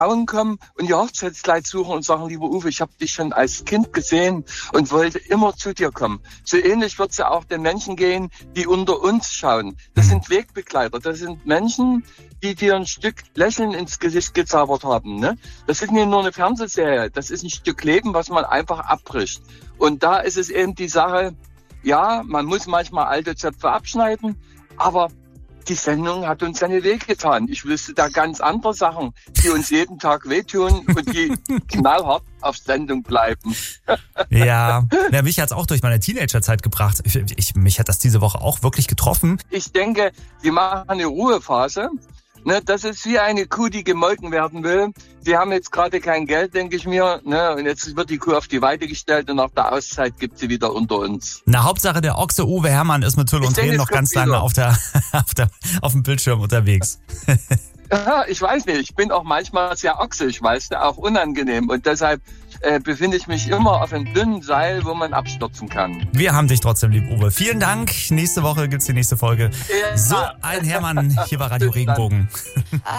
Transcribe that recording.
Frauen kommen und ihr Hochzeitskleid suchen und sagen, lieber Uwe, ich habe dich schon als Kind gesehen und wollte immer zu dir kommen. So ähnlich wird es ja auch den Menschen gehen, die unter uns schauen. Das sind Wegbegleiter, das sind Menschen, die dir ein Stück Lächeln ins Gesicht gezaubert haben. Ne? Das ist nicht nur eine Fernsehserie, das ist ein Stück Leben, was man einfach abbricht. Und da ist es eben die Sache, ja, man muss manchmal alte Zöpfe abschneiden, aber die Sendung hat uns seine Wege getan. Ich wüsste da ganz andere Sachen, die uns jeden Tag wehtun und die knallhart auf Sendung bleiben. Ja, mich hat's auch durch meine Teenagerzeit gebracht. Mich hat das diese Woche auch wirklich getroffen. Ich denke, sie machen eine Ruhephase. Ne, das ist wie eine Kuh, die gemolken werden will. Sie haben jetzt gerade kein Geld, denke ich mir. Ne, und jetzt wird die Kuh auf die Weide gestellt und nach der Auszeit gibt sie wieder unter uns. Na, Hauptsache der Ochse Uwe Hermann ist mit Tüll und Tränen noch ganz lange auf dem Bildschirm unterwegs. Ja, ich weiß nicht, ich bin auch manchmal sehr ochsig, weißt du, auch unangenehm. Und deshalb befinde ich mich immer auf einem dünnen Seil, wo man abstürzen kann. Wir haben dich trotzdem lieb, Uwe. Vielen Dank. Nächste Woche gibt's die nächste Folge. Ja. So, ein Hermann. Hier war Radio Regenbogen.